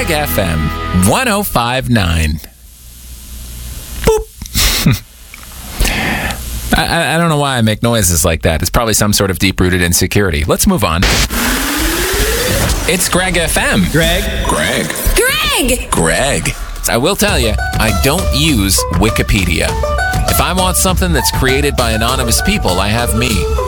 Greg FM 105.9. Boop. I don't know why I make noises like that. It's probably some sort of deep-rooted insecurity. Let's move on. It's Greg FM. Greg. I will tell you, I don't use Wikipedia. If I want something that's created by anonymous people, I have me.